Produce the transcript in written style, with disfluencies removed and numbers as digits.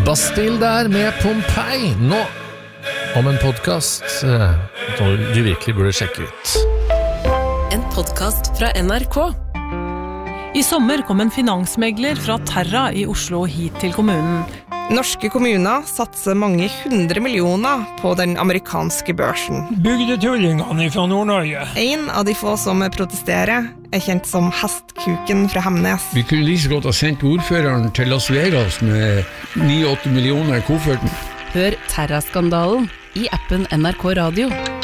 Bastille der med Pompeii nå om en podcast du virkelig burde sjekke ut. En podcast fra NRK. I sommer kom en finansmegler fra Terra i Oslo hit til kommunen. Norske kommuner satser mange 100 millioner på den amerikanske børsen. Bygdetullingene fra Nord-Norge. En av de få som protesterer kjent som Hestkuken fra Hemnes. Vi kunne like så godt ha sendt ordføreren til Las Vegas med 9-8 millioner i kofferten. Hør Terra-skandalen i appen NRK Radio.